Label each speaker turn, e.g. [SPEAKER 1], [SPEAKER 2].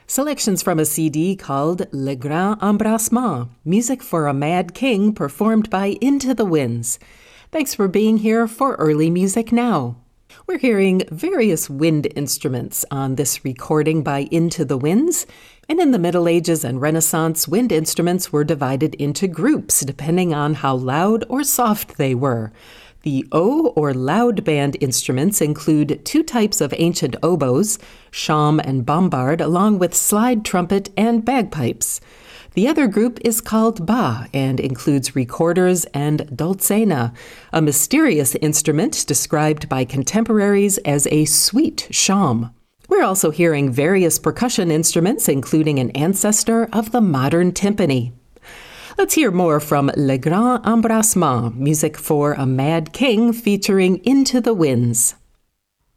[SPEAKER 1] Selections from a CD called Le Grand Embrassement, Music for a Mad King, performed by Into the Winds. Thanks for being here for Early Music Now. We're hearing various wind instruments on this recording by Into the Winds, and in the Middle Ages and Renaissance, wind instruments were divided into groups depending on how loud or soft they were. The O or loud band instruments include two types of ancient oboes, shawm and bombard, along with slide trumpet and bagpipes. The other group is called Ba and includes recorders and dulcena, a mysterious instrument described by contemporaries as a sweet shawm. We're also hearing various percussion instruments, including an ancestor of the modern timpani. Let's hear more from Le Grand Embrassement, Music for a Mad King, featuring Into the Winds.